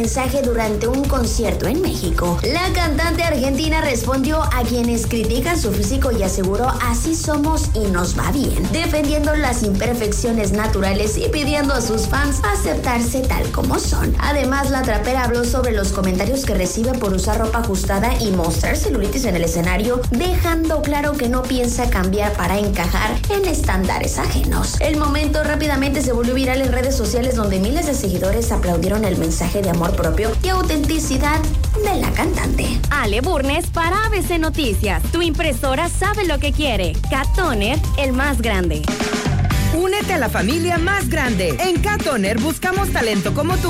mensaje durante un concierto en México. La cantante argentina respondió a quienes critican su físico y aseguró: así somos y nos va bien, defendiendo las imperfecciones naturales y pidiendo a sus fans aceptarse tal como son. Además, la trapera habló sobre los comentarios que recibe por usar ropa ajustada y mostrar celulitis en el escenario, dejando claro que no piensa cambiar para encajar en estándares ajenos. El momento rápidamente se volvió viral en redes sociales, donde miles de seguidores aplaudieron el mensaje de amor propio y autenticidad de la cantante. Ale Burnes para ABC Noticias. Tu impresora sabe lo que quiere. Cat Toner, el más grande. Únete a la familia más grande. En Cat Toner buscamos talento como tú